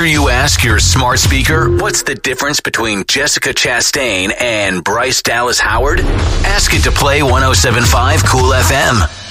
sure you ask your smart speaker, what's the difference between Jessica Chastain and Bryce Dallas Howard? Ask it to play 107.5 Cool FM.